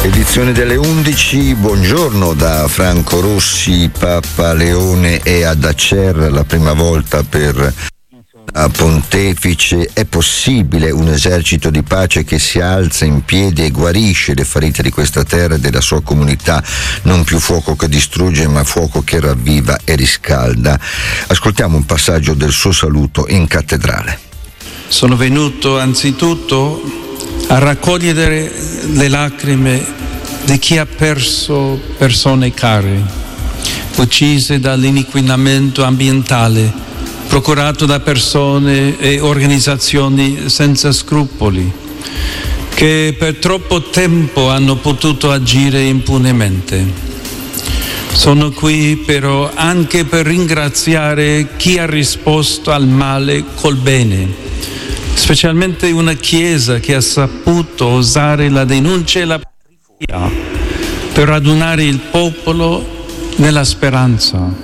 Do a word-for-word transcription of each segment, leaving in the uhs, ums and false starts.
Edizione delle undici, buongiorno da Franco Rossi, Papa Leone e Adacer, la prima volta per a Pontefice. È possibile un esercito di pace che si alza in piedi e guarisce le ferite di questa terra e della sua comunità, non più fuoco che distrugge ma fuoco che ravviva e riscalda. Ascoltiamo un passaggio del suo saluto in cattedrale. Sono venuto anzitutto a raccogliere le lacrime di chi ha perso persone care, uccise dall'inquinamento ambientale procurato da persone e organizzazioni senza scrupoli, che per troppo tempo hanno potuto agire impunemente. Sono qui però anche per ringraziare chi ha risposto al male col bene, specialmente una Chiesa che ha saputo osare la denuncia e la preghiera per radunare il popolo nella speranza.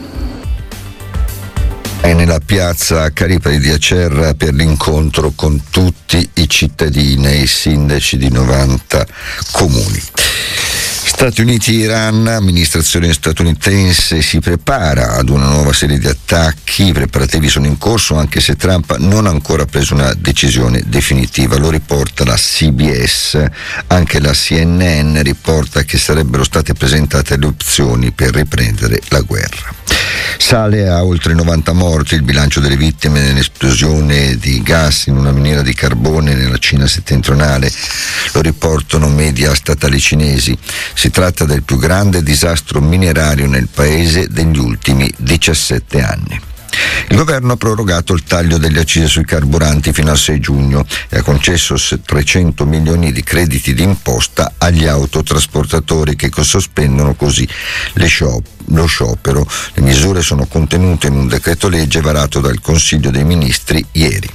È nella piazza Caripari di Acerra per l'incontro con tutti i cittadini e i sindaci di novanta comuni. Stati Uniti-Iran, amministrazione statunitense si prepara ad una nuova serie di attacchi, i preparativi sono in corso anche se Trump non ha ancora preso una decisione definitiva, lo riporta la C B S, anche la C N N riporta che sarebbero state presentate le opzioni per riprendere la guerra. Sale a oltre novanta morti il bilancio delle vittime nell'esplosione di gas in una miniera di carbone nella Cina settentrionale, lo riportano media statali cinesi. Si tratta del più grande disastro minerario nel paese degli ultimi diciassette anni. Il governo ha prorogato il taglio delle accise sui carburanti fino al sei giugno e ha concesso trecento milioni di crediti d'imposta agli autotrasportatori che sospendono così le shop, lo sciopero. Le misure sono contenute in un decreto legge varato dal Consiglio dei Ministri ieri.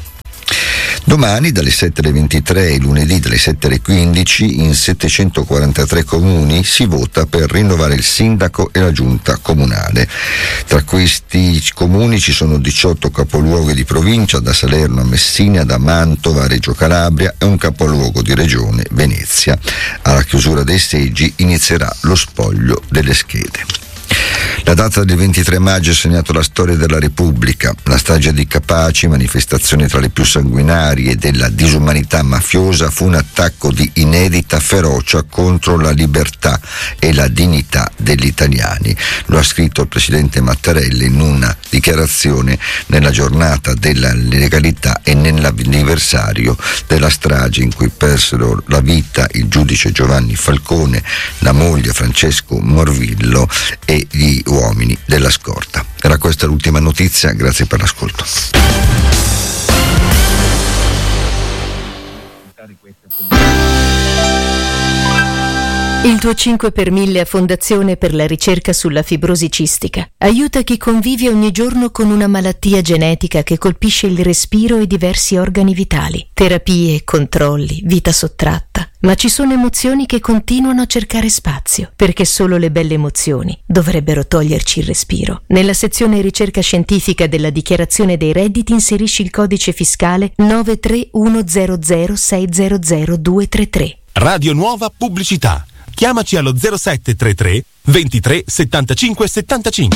Domani dalle sette alle ventitré e lunedì dalle sette alle quindici in settecentoquarantatré comuni si vota per rinnovare il sindaco e la giunta comunale. Tra questi comuni ci sono diciotto capoluoghi di provincia, da Salerno a Messina, da Mantova a Reggio Calabria e un capoluogo di regione, Venezia. Alla chiusura dei seggi inizierà lo spoglio delle schede. La data del ventitré maggio ha segnato la storia della Repubblica, la strage di Capaci, manifestazione tra le più sanguinarie della disumanità mafiosa, fu un attacco di inedita ferocia contro la libertà e la dignità degli italiani. Lo ha scritto il presidente Mattarella in una dichiarazione nella giornata della legalità e nell'anniversario della strage in cui persero la vita il giudice Giovanni Falcone, la moglie Francesco Morvillo e gli uomini della scorta. Era questa l'ultima notizia, grazie per l'ascolto. Il tuo cinque per mille a Fondazione per la ricerca sulla fibrosi cistica aiuta chi convive ogni giorno con una malattia genetica che colpisce il respiro e diversi organi vitali. Terapie, controlli, vita sottratta. Ma ci sono emozioni che continuano a cercare spazio, perché solo le belle emozioni dovrebbero toglierci il respiro. Nella sezione ricerca scientifica della dichiarazione dei redditi inserisci il codice fiscale nove tre uno zero zero sei zero zero due tre tre. Radio Nuova Pubblicità. Chiamaci allo zero sette tre tre ventitré settantacinque settantacinque.